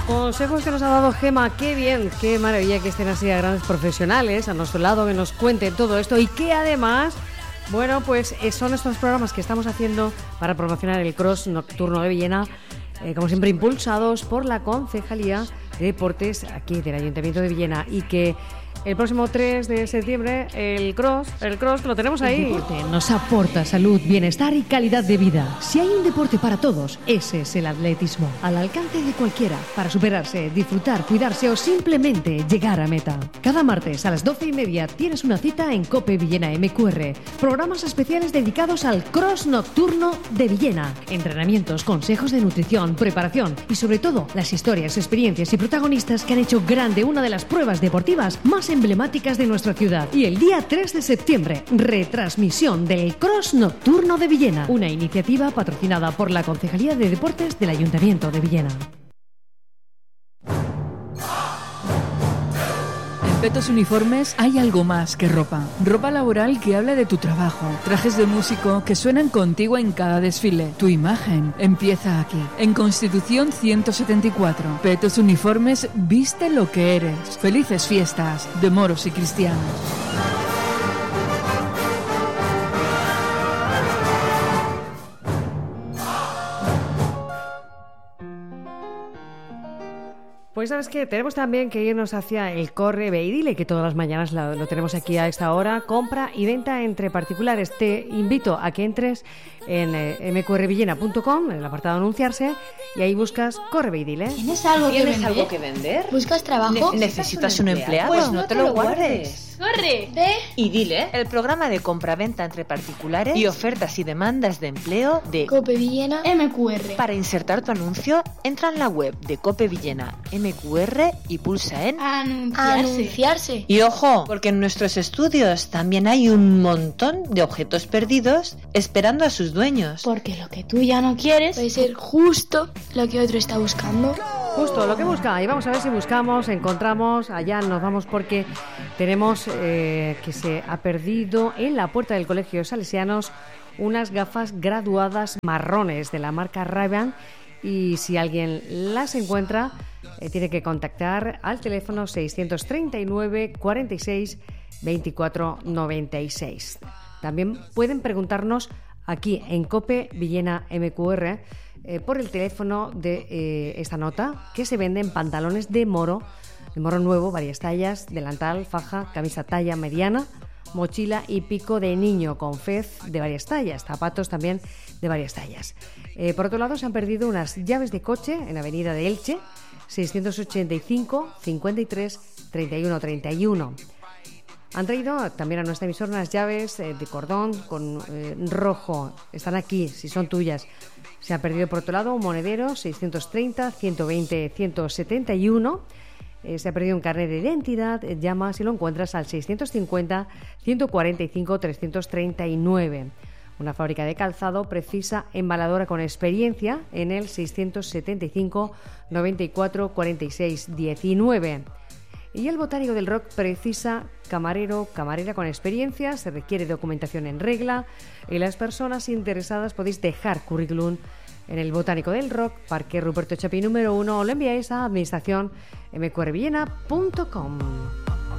Consejos que nos ha dado Gema, qué bien, qué maravilla que estén así a grandes profesionales a nuestro lado, que nos cuenten todo esto y que además, bueno, pues son estos programas que estamos haciendo para promocionar el Cross Nocturno de Villena, como siempre impulsados por la Concejalía de Deportes aquí del Ayuntamiento de Villena, y que el próximo 3 de septiembre el cross lo tenemos ahí. El deporte nos aporta salud, bienestar y calidad de vida. Si hay un deporte para todos, ese es el atletismo. Al alcance de cualquiera, para superarse, disfrutar, cuidarse o simplemente llegar a meta. Cada martes a las 12:30 tienes una cita en COPE Villena MQR. Programas especiales dedicados al Cross Nocturno de Villena. Entrenamientos, consejos de nutrición, preparación y sobre todo las historias, experiencias y protagonistas que han hecho grande una de las pruebas deportivas más emblemáticas de nuestra ciudad. Y el día 3 de septiembre, retransmisión del Cross Nocturno de Villena, una iniciativa patrocinada por la Concejalía de Deportes del Ayuntamiento de Villena. En Petos Uniformes hay algo más que ropa. Ropa laboral que habla de tu trabajo. Trajes de músico que suenan contigo en cada desfile. Tu imagen empieza aquí. En Constitución 174. Petos Uniformes, viste lo que eres. Felices fiestas de moros y cristianos. Pues sabes que tenemos también que irnos hacia el Corre Ve y Dile, que todas las mañanas lo tenemos aquí a esta hora. Compra y venta entre particulares. Te invito a que entres en mqrvillena.com, en el apartado anunciarse, y ahí buscas Corre Ve y Dile. ¿Tienes algo que vender? ¿Buscas trabajo? ¿Necesitas un empleado? Pues no te lo guardes. ¡Corre! Ve y Dile, el programa de compra-venta entre particulares y ofertas y demandas de empleo de COPE Villena MQR. Para insertar tu anuncio, entra en la web de COPE Villena MQR y pulsa en Anunciarse. Y ojo, porque en nuestros estudios también hay un montón de objetos perdidos esperando a sus dueños. Porque lo que tú ya no quieres puede ser justo lo que otro está buscando. Justo lo que busca. Y vamos a ver si buscamos, encontramos, allá nos vamos, porque tenemos que se ha perdido en la puerta del Colegio Salesianos unas gafas graduadas marrones de la marca Ray-Ban, y si alguien las encuentra tiene que contactar al teléfono 639 46 24 96. También pueden preguntarnos aquí en COPE Villena MQR por el teléfono de esta nota, que se venden pantalones de moro nuevo, varias tallas, delantal, faja, camisa talla mediana, mochila y pico de niño con fez de varias tallas, zapatos también de varias tallas. Por otro lado, se han perdido unas llaves de coche en Avenida de Elche, 685 53 31 31. Han traído también a nuestra emisora unas llaves de cordón con rojo. Están aquí, si son tuyas. Se ha perdido por otro lado un monedero, 630 120 171. Se ha perdido un carnet de identidad. Llama si lo encuentras al 650 145 339. Una fábrica de calzado precisa embaladora con experiencia en el 675 94 46 19. Y el Botánico del Rock precisa camarera con experiencia. Se requiere documentación en regla y las personas interesadas podéis dejar currículum en el Botánico del Rock, Parque Ruperto Chapí número 1, o lo enviáis a administración mqrvillena.com.